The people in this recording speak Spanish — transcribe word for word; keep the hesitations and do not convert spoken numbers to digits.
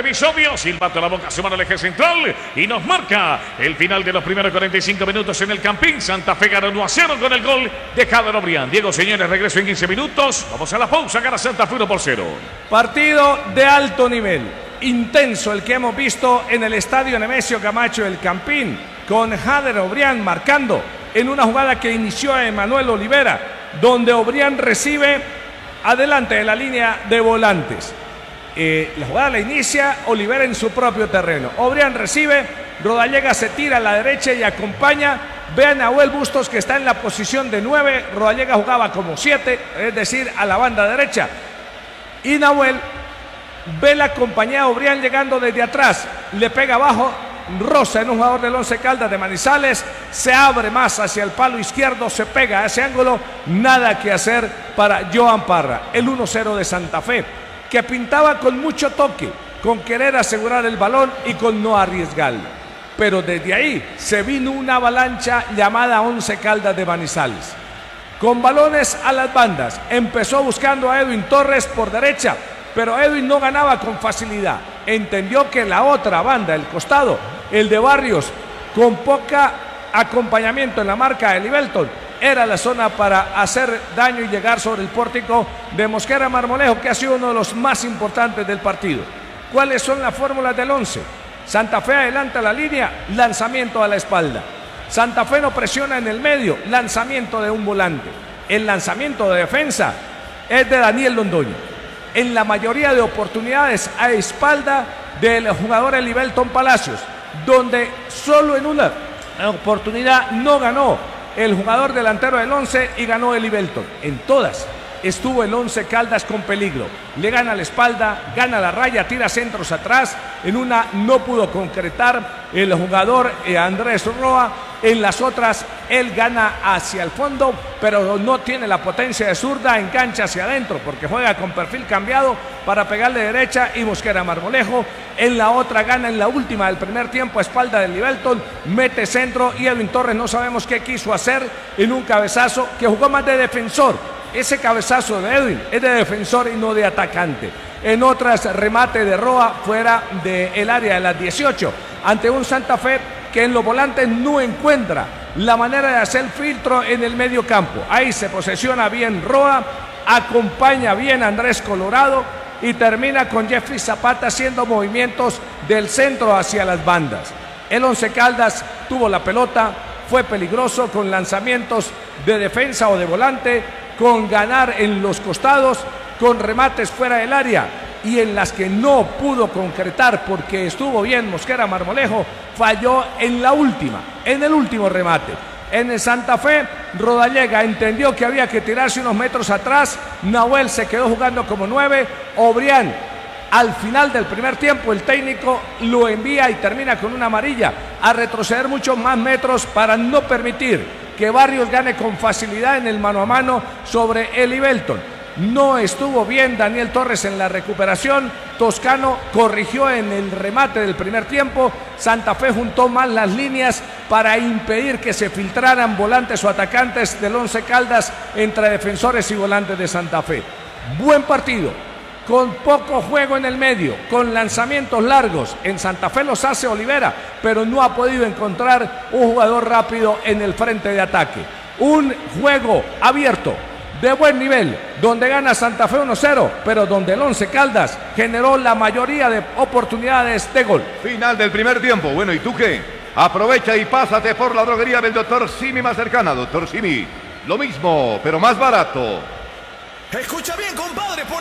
episodio. Silbato a la boca, suma al eje central y nos marca el final de los primeros cuarenta y cinco minutos en el Campín. Santa Fe gana uno a cero con el gol de Jader Obrián. Diego, señores, regreso en quince minutos. Vamos a la pausa, gana Santa Fe uno por cero. Partido de alto nivel, intenso el que hemos visto en el estadio Nemesio Camacho del Campín, con Jader Obrián marcando en una jugada que inició a Emanuel Olivera, donde Obrián recibe adelante de la línea de volantes. Eh, la jugada la inicia Olivera en su propio terreno. Obrián recibe, Rodallega se tira a la derecha y acompaña. Vean a Nahuel Bustos, que está en la posición de nueve. Rodallega jugaba como siete, es decir, a la banda derecha. Y Nahuel ve la compañía de Obrián llegando desde atrás. Le pega abajo, roza en un jugador del Once Caldas de Manizales. Se abre más hacia el palo izquierdo, se pega a ese ángulo. Nada que hacer para Joan Parra. El uno cero de Santa Fe, que pintaba con mucho toque, con querer asegurar el balón y con no arriesgarlo. Pero desde ahí se vino una avalancha llamada Once Caldas de Manizales. Con balones a las bandas, empezó buscando a Edwin Torres por derecha, pero Edwin no ganaba con facilidad. Entendió que la otra banda, el costado, el de Barrios, con poca acompañamiento en la marca de Libelton, era la zona para hacer daño y llegar sobre el pórtico de Mosquera Marmolejo, que ha sido uno de los más importantes del partido. ¿Cuáles son las fórmulas del once? Santa Fe adelanta la línea, lanzamiento a la espalda. Santa Fe no presiona en el medio, lanzamiento de un volante. El lanzamiento de defensa es de Daniel Londoño. En la mayoría de oportunidades a espalda del jugador Libelton Palacios, donde solo en una oportunidad no ganó el jugador delantero del once y ganó el Libelton. En todas estuvo el Once Caldas con peligro. Le gana la espalda, gana la raya, tira centros atrás. En una no pudo concretar el jugador eh, Andrés Roa. En las otras él gana hacia el fondo, pero no tiene la potencia de zurda, engancha hacia adentro porque juega con perfil cambiado para pegarle derecha y Mosquera Marmolejo. En la otra gana en la última del primer tiempo a espalda del Libelton, mete centro y Edwin Torres no sabemos qué quiso hacer en un cabezazo que jugó más de defensor. Ese cabezazo de Edwin es de defensor y no de atacante. En otras, remate de Roa fuera del área de las dieciocho, ante un Santa Fe que en los volantes no encuentra la manera de hacer filtro en el medio campo. Ahí se posesiona bien Roa, acompaña bien a Andrés Colorado y termina con Jeffrey Zapata haciendo movimientos del centro hacia las bandas. El Once Caldas tuvo la pelota, fue peligroso con lanzamientos de defensa o de volante, con ganar en los costados, con remates fuera del área, y en las que no pudo concretar porque estuvo bien Mosquera Marmolejo, falló en la última, en el último remate. En el Santa Fe, Rodallega entendió que había que tirarse unos metros atrás. Nahuel se quedó jugando como nueve. Obrián, al final del primer tiempo, el técnico lo envía y termina con una amarilla a retroceder muchos más metros para no permitir que Barrios gane con facilidad en el mano a mano sobre el Libelton. No estuvo bien Daniel Torres en la recuperación. Toscano corrigió en el remate del primer tiempo. Santa Fe juntó más las líneas para impedir que se filtraran volantes o atacantes del Once Caldas entre defensores y volantes de Santa Fe. Buen partido, con poco juego en el medio, con lanzamientos largos. En Santa Fe los hace Olivera, pero no ha podido encontrar un jugador rápido en el frente de ataque. Un juego abierto, de buen nivel, donde gana Santa Fe uno cero, pero donde el Once Caldas generó la mayoría de oportunidades de gol. Final del primer tiempo. Bueno, ¿y tú qué? Aprovecha y pásate por la droguería del doctor Simi más cercana. Doctor Simi, lo mismo, pero más barato. Escucha bien, compadre, por